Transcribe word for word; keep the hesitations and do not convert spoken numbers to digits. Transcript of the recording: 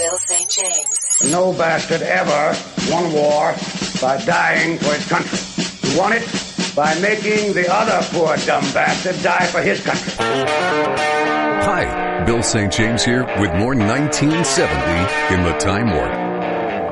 Bill Saint James. No bastard ever won war by dying for his country. He won it by making the other poor dumb bastard die for his country. Hi, Bill Saint James here with more nineteen seventy in the Time Warp.